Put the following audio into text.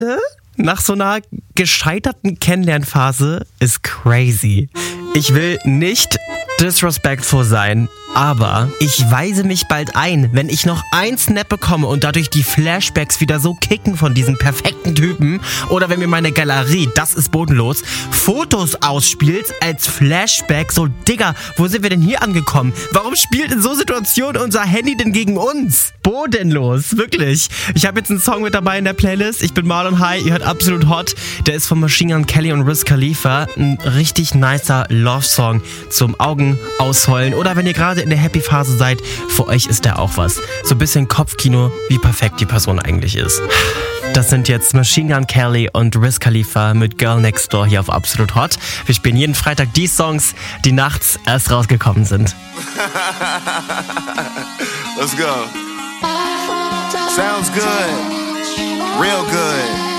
nach so einer gescheiterten Kennenlernphase ist crazy. Ich will nicht disrespectful sein, aber ich weise mich bald ein, wenn ich noch einen Snap bekomme und dadurch die Flashbacks wieder so kicken von diesem perfekten Typen oder wenn mir meine Galerie, das ist bodenlos, Fotos ausspielt als Flashback, so Digga, wo sind wir denn hier angekommen? Warum spielt in so Situationen unser Handy denn gegen uns? Bodenlos, wirklich. Ich habe jetzt einen Song mit dabei in der Playlist, ich bin Marlon High, ihr hört Absolut Hot, der ist von Machine Gun Kelly und Wiz Khalifa, ein richtig nicer Love-Song zum Augen ausheulen oder wenn ihr gerade in der Happy-Phase seid, für euch ist der auch was. So ein bisschen Kopfkino, wie perfekt die Person eigentlich ist. Das sind jetzt Machine Gun Kelly und Wiz Khalifa mit Girl Next Door hier auf Absolut Hot. Wir spielen jeden Freitag die Songs, die nachts erst rausgekommen sind. Let's go. Sounds good. Real good.